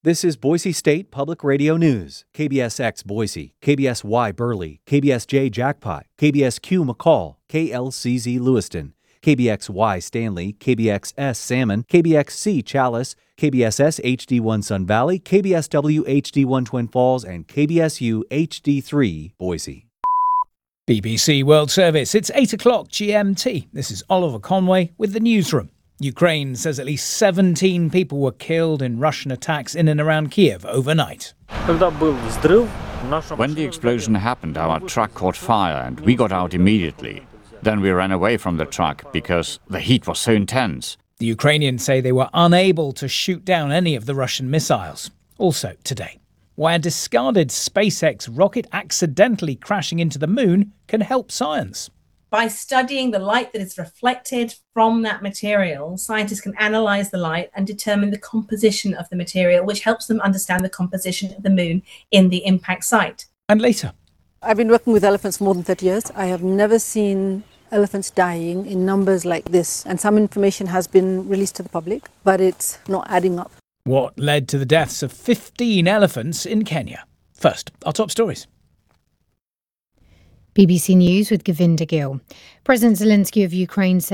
This is Boise State Public Radio News. KBSX Boise, KBSY Burley, KBSJ Jackpot, KBSQ McCall, KLCZ Lewiston, KBXY Stanley, KBXS Salmon, KBXC Chalice, KBSS HD1 Sun Valley, KBSW HD1 Twin Falls, and KBSU HD3 Boise. BBC World Service. It's 8 o'clock GMT. This is Oliver Conway with the newsroom. Ukraine says at least 17 people were killed in Russian attacks in and around Kiev overnight. When the explosion happened, our truck caught fire and we got out immediately. Then we ran away from the truck because the heat was so intense. The Ukrainians say they were unable to shoot down any of the Russian missiles. Also today, why a discarded SpaceX rocket accidentally crashing into the moon can help science. By studying the light that is reflected from that material, scientists can analyse the light and determine the composition of the material, which helps them understand the composition of the moon in the impact site. And later. I've been working with elephants for more than 30 years. I have never seen elephants dying in numbers like this. And some information has been released to the public, but it's not adding up. What led to the deaths of 15 elephants in Kenya? First, our top stories. BBC News with Govinda Gill. President Zelensky of Ukraine said